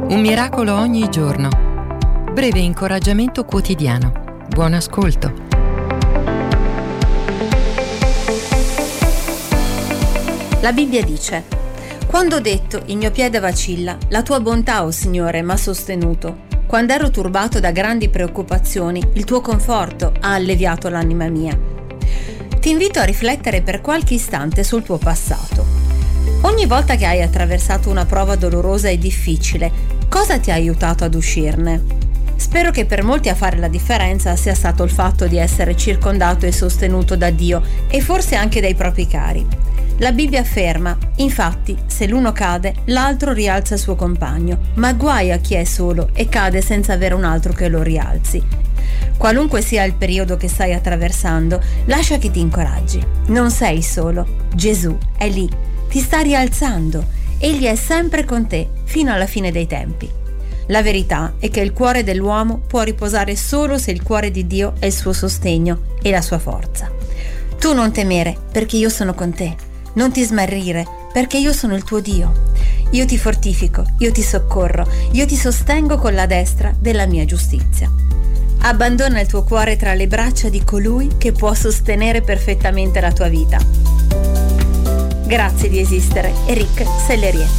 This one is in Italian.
Un miracolo ogni giorno. Breve incoraggiamento quotidiano. Buon ascolto. La Bibbia dice: quando ho detto il mio piede vacilla, la tua bontà, o Signore, m'ha sostenuto. Quando ero turbato da grandi preoccupazioni, il tuo conforto ha alleviato l'anima mia. Ti invito a riflettere per qualche istante sul tuo passato. Ogni volta che hai attraversato una prova dolorosa e difficile, cosa ti ha aiutato ad uscirne? Spero che per molti a fare la differenza sia stato il fatto di essere circondato e sostenuto da Dio e forse anche dai propri cari. La Bibbia afferma, infatti, se l'uno cade, l'altro rialza il suo compagno, ma guai a chi è solo e cade senza avere un altro che lo rialzi. Qualunque sia il periodo che stai attraversando, lascia che ti incoraggi. Non sei solo, Gesù è lì, ti sta rialzando, egli è sempre con te fino alla fine dei tempi. La verità è che il cuore dell'uomo può riposare solo se il cuore di Dio è il suo sostegno e la sua forza. Tu non temere, perché io sono con te. Non ti smarrire, perché io sono il tuo Dio. Io ti fortifico, io ti soccorro, io ti sostengo con la destra della mia giustizia. Abbandona il tuo cuore tra le braccia di colui che può sostenere perfettamente la tua vita. Grazie di esistere, Eric Sellerier.